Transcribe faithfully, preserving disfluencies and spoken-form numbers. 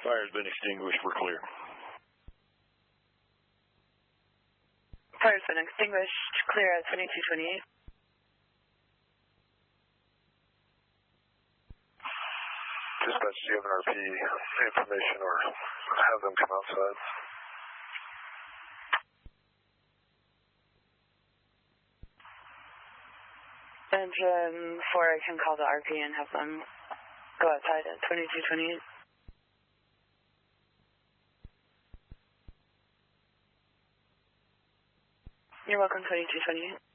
Fire's been extinguished. We're clear. Fire's been extinguished. Clear at twenty-two twenty-eight. Dispatch, do you have an R P information or have them come outside? Engine four, I can call the R P and have them go outside at twenty-two twenty-eight. You're welcome, twenty-two twenty-eight.